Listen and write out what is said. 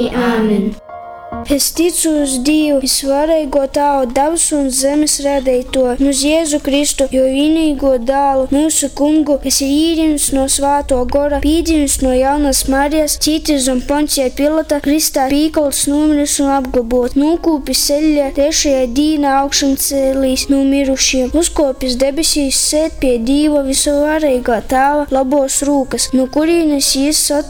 Āmen. Es ticu uz Dievu, visvarīgo Tēvu, dabas un zemes radīto, un uz Jēzu Kristu, jo vienīgo dēlu, mūsu kungu, kas ir īrims no Svēto Gora, pīdzimis no Jaunas Marijas, cītis un Poncija Pilata, Kristā pīkols, nomiris un apglabot, nokūpis ceļā, trešajā dīnā augšām cēlīs no mirušiem, uzkopis debesīs, sēd pie Dieva visvarīgā Tēva labos rūkas, no kurienes jis